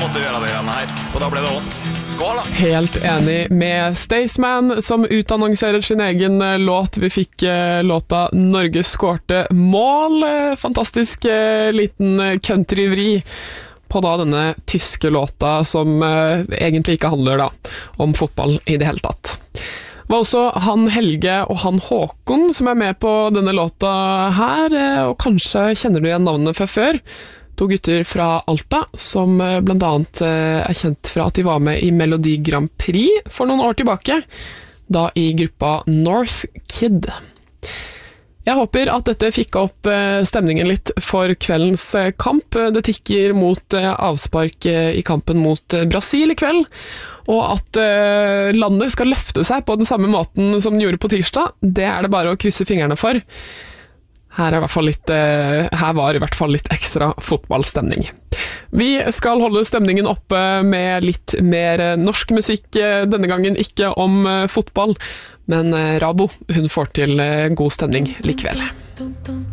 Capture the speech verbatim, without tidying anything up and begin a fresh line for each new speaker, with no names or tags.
måtte gjøre det greiene her. Og da ble det oss. Skål da!
Helt enig med Staysman, som utannonserer sin egen låt. Vi fikk uh, låta Norge skårte mål. Uh, fantastisk uh, liten countryvri på da denne tyske låta, som uh, egentlig ikke handler da om fotball i det hele tatt. Det var også han Helge og han Håkon som er med på denne låta her, og kanskje kjenner du igjen navnene fra før. To gutter fra Alta, som blant annet er kjent fra at de var med i Melodi Grand Prix for noen år tilbake, da i gruppa North Kid. Jeg håper at dette fikk opp stemningen litt for kveldens kamp. Det tikker mot avspark i kampen mot Brasil i kveld, og at landet skal løfte seg på den samme måten som den gjorde på tirsdag, det er det bare å krysse fingrene for. Her, er i hvert fall litt, her var i hvert fall litt ekstra fotballstemning. Vi skal holde stemningen oppe med litt mer norsk musikk, denne gangen ikke om fotball, men Rabo, hun får til god stemning likevel.